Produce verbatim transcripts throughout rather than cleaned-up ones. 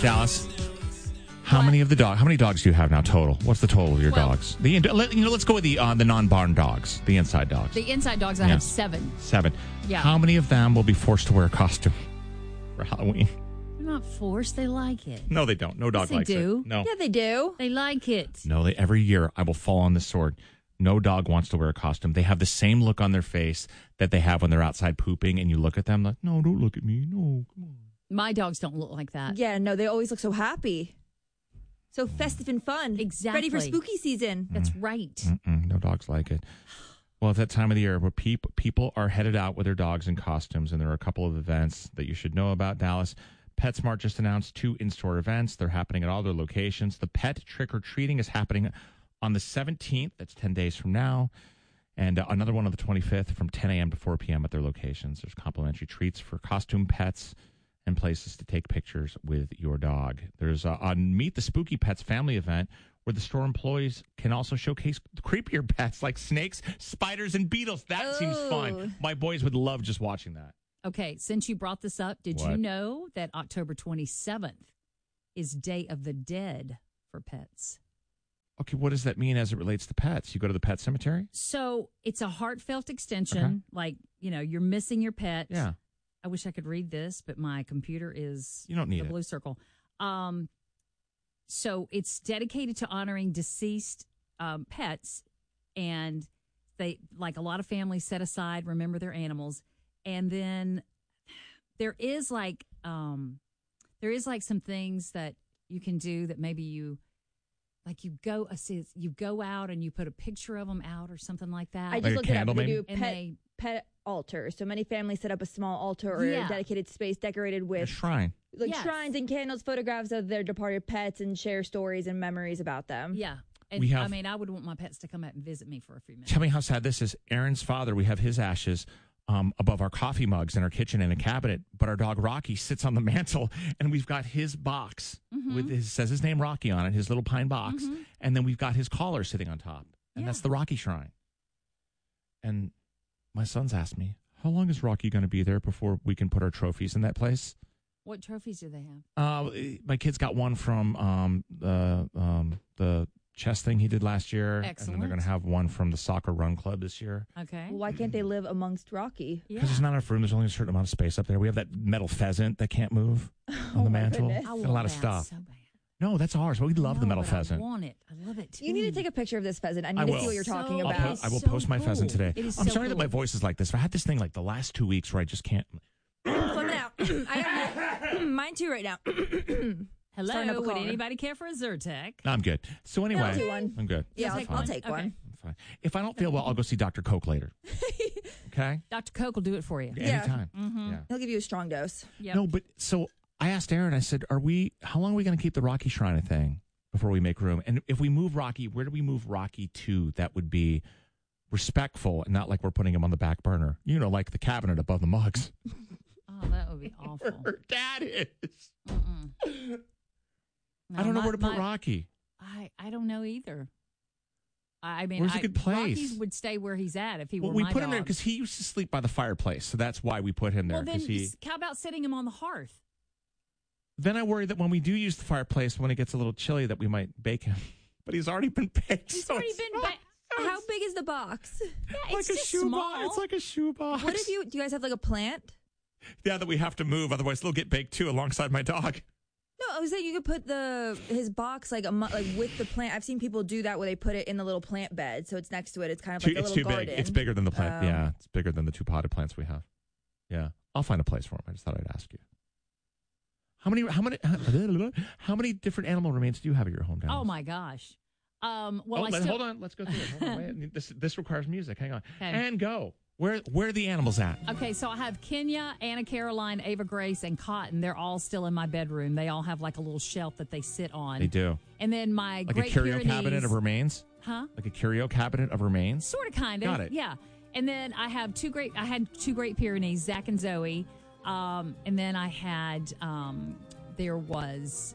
Dallas, how what? many of the dog? How many dogs do you have now total? What's the total of your well, dogs? The you know, let's go with the uh, the non-barn dogs, the inside dogs. The inside dogs, I yeah. have seven. Seven. Yeah. How many of them will be forced to wear a costume for Halloween? They're not forced. They like it. No, they don't. No dog yes, likes they do. it. No. Yeah, they do. They like it. No, they, every year I will fall on the sword. No dog wants to wear a costume. They have the same look on their face that they have when they're outside pooping, and you look at them like, no, don't look at me. No, come on. My dogs don't look like that. Yeah, no, they always look so happy. So festive and fun. Exactly. Ready for spooky season. That's right. Mm-mm, no dogs like it. Well, it's that time of the year where peop- people are headed out with their dogs in costumes, and there are a couple of events that you should know about. Dallas PetSmart just announced two in-store events. They're happening at all their locations. The pet trick-or-treating is happening on the seventeenth. That's ten days from now. And uh, another one on the twenty-fifth from ten a.m. to four p.m. at their locations. There's complimentary treats for costume pets and places to take pictures with your dog. There's a, a Meet the Spooky Pets family event where the store employees can also showcase creepier pets like snakes, spiders, and beetles. That Ooh. seems fun. My boys would love just watching that. Okay, since you brought this up, did what? you know that October twenty-seventh is Day of the Dead for pets? Okay, what does that mean as it relates to pets? You go to the pet cemetery? So it's a heartfelt extension. Okay. Like, you know, you're missing your pet. Yeah. I wish I could read this, but my computer is you don't need the it. blue circle. Um, so it's dedicated to honoring deceased um, pets, and they like a lot of families set aside, remember their animals, and then there is like um, there is like some things that you can do that maybe you. Like you go, uh, see, you go out and you put a picture of them out or something like that. I just like looked a it candle, up. They maybe? do pet, they, pet altars. So many families set up a small altar or yeah. a dedicated space decorated A with shrine. like yes. shrines and candles, photographs of their departed pets, and share stories and memories about them. Yeah. And We have- I mean, I would want my pets to come out and visit me for a few minutes. Tell me how sad this is. Aaron's father, we have his ashes um, above our coffee mugs in our kitchen in a cabinet, but our dog Rocky sits on the mantle, and we've got his box Mm-hmm. with his says his name Rocky on it, his little pine box, Mhm. and then we've got his collar sitting on top, and Yeah. that's the Rocky shrine. And my son's asked me, how long is Rocky going to be there before we can put our trophies in that place? What trophies do they have? Uh, my kids got one from um, the um, the chess thing he did last year, and then Excellent. they're going to have one from the soccer run club this year. Okay. Well, why can't they live amongst Rocky? Yeah. Because there's not enough room. There's only a certain amount of space up there. We have that metal pheasant that can't move on Oh, the my mantle. goodness. I And want a lot of that stuff. so bad. No, that's ours. But we love the No, metal but pheasant. I want it. I love it too. You need to take a picture of this pheasant. I need I to will. see what you're talking So I'll about. po- It's I will so post my pheasant cool. today. It is I'm so sorry that my cool. voice is like this. I had this thing like the last two weeks where I just can't. Slow down. I got mine too right now. Starting up Hello. a Would caller. anybody care for a Zyrtec? No, I'm good. So anyway, I'll do one. I'm good. Yeah, You'll I'll, take I'll one? take Okay. one. I'm fine. If I don't feel well, I'll go see Doctor Coke later. Okay? Doctor Coke will do it for you. Yeah. Anytime. Mm-hmm. Yeah. He'll give you a strong dose. Yep. No, but so I asked Aaron, I said, are we, how long are we going to keep the Rocky Shrine thing before we make room? And if we move Rocky, where do we move Rocky to that would be respectful and not like we're putting him on the back burner? You know, like the cabinet above the mugs. Oh, that would be awful. Her dad is. Mm-mm. I don't know No, where to my- put my- Rocky. I, I don't know either. I I mean, Where's a I, good place? Rocky would stay where he's at if he Well, were we my put him there dog. because he used to sleep by the fireplace, so that's why we put him there. Well, then 'cause he, s- how about setting him on the hearth? then I worry that when we do use the fireplace, when it gets a little chilly, that we might bake him. But he's already been baked. He's so already it's been. not- Ba- How big is the box? yeah, like it's a just shoe small. box. It's like a shoe box. What if you, do you guys have like a plant? Yeah, that we have to move, otherwise they'll get baked too alongside my dog. No, I was saying you could put the his box like a mu- like with the plant. I've seen people do that where they put it in the little plant bed, so it's next to it. It's kind of like Too- a it's little too garden. big. It's bigger than the plant. Um, yeah, it's bigger than the two potted plants we have. Yeah, I'll find a place for him. I just thought I'd ask you. How many? How many? How many different animal remains do you have at your home? Dallas? Oh my gosh. Um. Well, Oh, I let- still. hold on. Let's go through it. Hold on, wait. This this requires music. Hang on. Okay. And go. Where where are the animals at? Okay, so I have Kenya, Anna Caroline, Ava Grace, and Cotton. They're all still in my bedroom. They all have like a little shelf that they sit on. They do. And then my Like Great a curio Pyrenees, cabinet of remains. huh? Like a curio cabinet of remains. Sort of, kind of. Got it. Yeah. And then I have two great. I had two Great Pyrenees, Zach and Zoe. Um, and then I had um, there was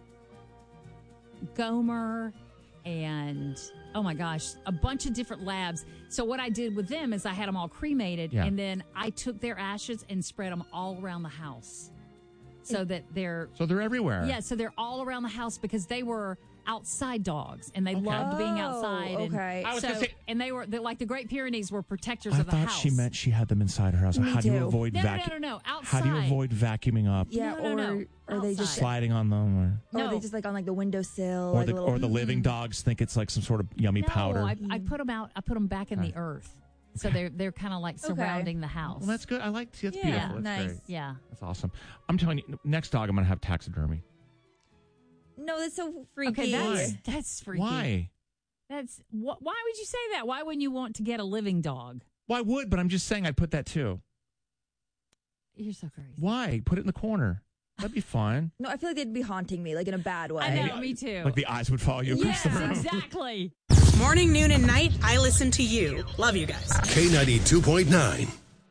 Gomer and oh my gosh, a bunch of different labs. So what I did with them is I had them all cremated, Yeah. and then I took their ashes and spread them all around the house. so that they're So they're everywhere. yeah, so they're all around the house because they were outside dogs and they Okay. loved being Oh, outside. And okay. I was so, gonna say- and they were they're like the Great Pyrenees were protectors I of the thought house. she meant she had them inside her house. Me How do you too. avoid No, no, vacuum? no, no, no, How do you outside. avoid vacuuming up? Yeah, No, no, or no, are they just outside. Sliding on them, or, or are No. they just like on like the windowsill? or like the a little, or the living dogs think it's like some sort of yummy no, powder. I, I put them out. I put them back in Okay. the earth, so they're they're kind of like surrounding the house. Well, that's good. I like. See, that's Yeah, beautiful. That's nice. great. yeah. That's awesome. I'm telling you, next dog I'm going to have taxidermy. No, that's so freaky. Okay, that's Why? that's freaky. Why? That's wh- why would you say that? Why wouldn't you want to get a living dog? Well, I would, but I'm just saying I'd put that too. You're so crazy. Why? Put it in the corner. That'd be fun. No, I feel like they'd be haunting me, like in a bad way. I know, me too. Like the eyes would follow you across the Yes, room. exactly. Morning, noon, and night, I listen to you. Love you guys. K ninety-two point nine.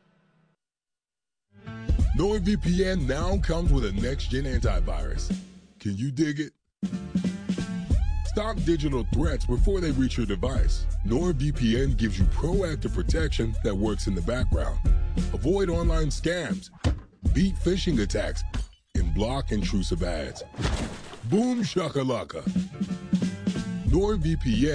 NordVPN now comes with a next-gen antivirus. Can you dig it? Stop digital threats before they reach your device. NordVPN gives you proactive protection that works in the background. Avoid online scams, beat phishing attacks, and block intrusive ads. Boom shakalaka. NordVPN